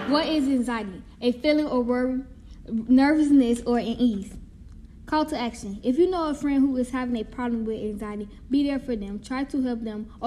What is anxiety? A feeling of worry, nervousness, or unease. Call to action. If you know a friend who is having a problem with anxiety, be there for them. Try to help them